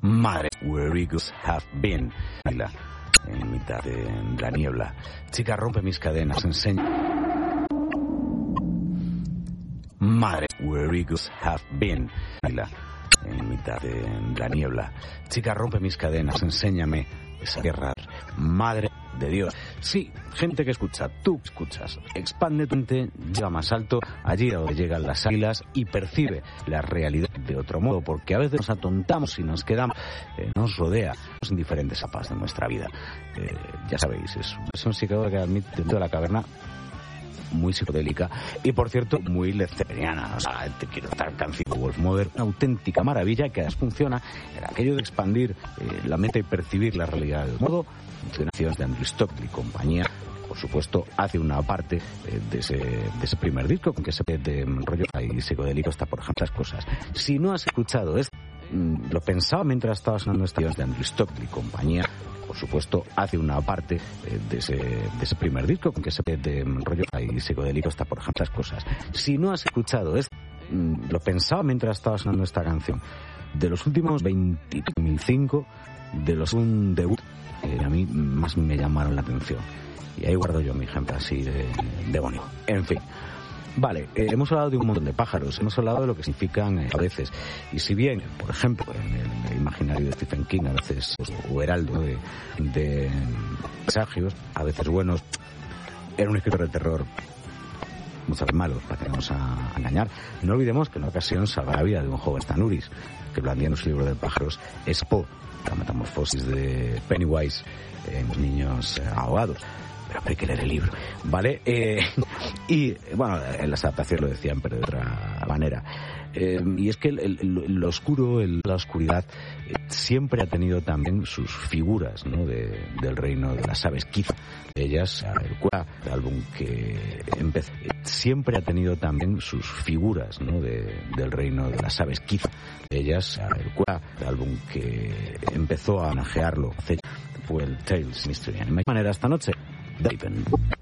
Madre, where eagles have been. En mitad de la niebla. Chica, rompe mis cadenas, enseña. Madre, where eagles have been. En mitad de la niebla. Chica, rompe mis cadenas, enséñame esa guerra. Madre de Dios. Sí, gente que escucha, tú escuchas. Expande tu mente, llega más alto, allí a donde llegan las águilas y percibe la realidad de otro modo, porque a veces nos atontamos y nos quedamos, nos rodea, en diferentes etapas de nuestra vida. Ya sabéis, es un psicólogo que admite dentro de la caverna muy psicodélica y, por cierto, muy lezeperiana. O sea, te quiero estar canción Wolfmother, una auténtica maravilla que funciona en aquello de expandir la mente y percibir la realidad del modo. Funcionaciones de Andrew Stockley y compañía, por supuesto, hace una parte de ese primer disco, que se ve de rollo ahí psicodélico, está, por ejemplo, las cosas. Si no has escuchado esto, lo pensaba mientras estaba sonando estaciones de Andrew Stockley y compañía, por supuesto, hace una parte de ese primer disco, que se ve de rollo ahí psicodélico, está, por ejemplo, las cosas. Si no has escuchado esto, lo pensaba mientras estaba sonando esta canción. De los últimos 2005, de los un debut, a mí más me llamaron la atención. Y ahí guardo yo mi ejemplo así de bonito. En fin. Vale, hemos hablado de un montón de pájaros, hemos hablado de lo que significan a veces. Y si bien, por ejemplo, en el imaginario de Stephen King, a veces, o Heraldo, de presagios, a veces buenos, era un escritor de terror, muchas veces malos, para que no nos a engañar. No olvidemos que en una ocasión salva la vida de un joven Stanuris, que blandía en su libro de pájaros es Poe, la metamorfosis de Pennywise en los niños ahogados. Pero hay que leer el libro, ¿vale? Y, bueno, en las adaptaciones lo decían, pero de otra manera. Y es que lo oscuro, la oscuridad, siempre ha tenido también sus figuras, ¿no? Del reino de las aves. Quizá ellas, el álbum que empezó, siempre ha tenido también sus figuras, ¿no? Del reino de las aves. Quizá ellas, el álbum que empezó a homenajearlo fue el Tales Mystery. De manera, esta noche, Daven.